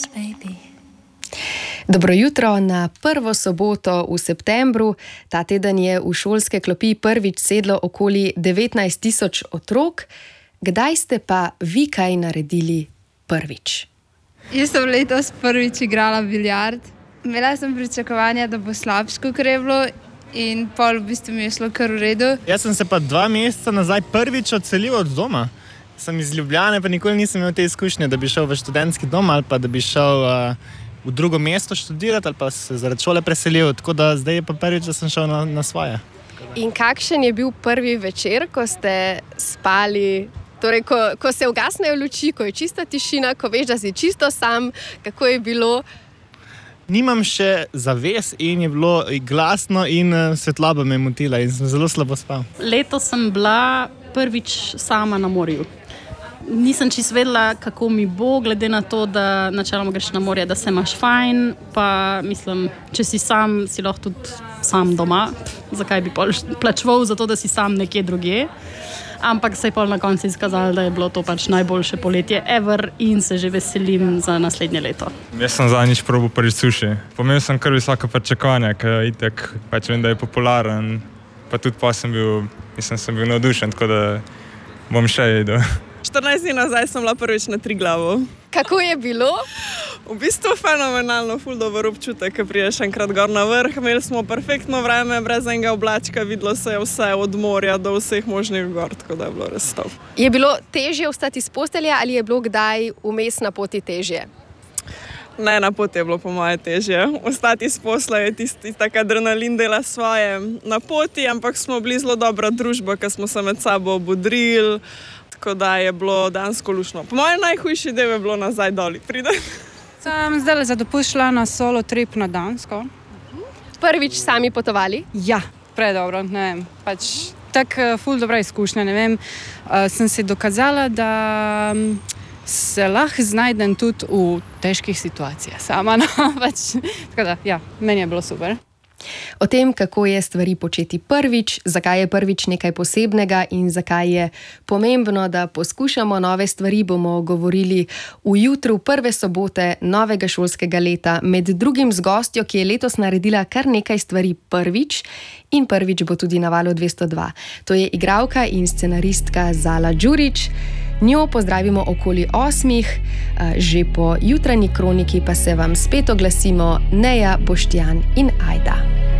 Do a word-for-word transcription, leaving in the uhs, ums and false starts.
house, baby. Dobro jutro na prvo soboto v septembru. Ta teden je v šolske klopi prvič sedlo okoli devetnajst tisoč otrok. Kdaj ste pa vi kaj naredili prvič? Jaz sem letos prvič igrala biljard. Imela sem pričakovanja, da bo slabše, kot je bilo, in pol v bistvu mi je šlo kar v redu. Jaz sem se pa dva meseca nazaj prvič odselil od doma. Sem iz Ljubljane, pa nikoli nisem imel te izkušnje, da bi šel v študentski dom ali pa da bi šel uh, v drugo mesto študirati ali pa se zaradi šole preselil. Tako da zdaj je pa prvič, da sem šel na, na svoje. In kakšen je bil prvi večer, ko ste spali? Torej, ko, ko se ugasnejo luči, ko je čista tišina, ko veš, da si čisto sam, kako je bilo? Nimam še zaves in je bilo glasno in svetloba me je motila in sem zelo slabo spal. Letos sem bila prvič sama na morju. Nisem čisto vedela, kako mi bo, glede na to, da načeloma greš na morje, da se imaš fajn, pa mislim, če si sam, si lahko tudi sam doma. Zakaj bi plačeval za to, da si sam nekje drugje? Ampak se je pol na koncu izkazalo, da je bilo to pač najboljše poletje ever in se že veselim za naslednje leto. Jaz sem zadnjič probal prvič suši. Pomenil sem kar visoka pričakovanja, ker itak pač vem, da je popularen. Pa tudi pa sem bil, mislim, sem bil navdušen, tako da bom še jedel. štirinajst dni nazaj sem bila prvič na Triglavu. Kako je bilo? V bistvu fenomenalno, ful dober občutek, ko priješ enkrat gor na vrh. Imeli smo perfektno vreme, brez enega oblačka, videlo se je vse od morja do vseh možnih gor, tako da je bilo res top. Je bilo težje vstati iz postelja ali je bilo kdaj vmes na poti težje? Ne, na poti je bilo po moje težje. Vstati iz posla je tisti tak adrenalin dela svoje na poti, ampak smo bili zelo dobra družba, ker smo se med sabo obodrili, tako da je bilo dansko lušno. Po mojem najhujši del je bilo nazaj doli pride. Sem zdaj za dopust šla na solo trip na Dansko. Prvič sami potovali? Ja, predobro, ne vem, pač tako ful dobra izkušnja, ne vem. Uh, sem si dokazala, da se lahko znajdem tudi v težkih situacijah sama, no, pač, tako da, ja, meni je bilo super. O tem, kako je stvari početi prvič, zakaj je prvič nekaj posebnega in zakaj je pomembno, da poskušamo nove stvari, bomo govorili v jutru prve sobote novega šolskega leta, med drugim z gostjo, ki je letos naredila kar nekaj stvari prvič in prvič bo tudi na Valu dvesto dva. To je igralka in scenaristka Zala Đurić. Njo pozdravimo okoli osmih, že po jutranji kroniki pa se vam spet oglasimo Neja, Boštjan in Ajda.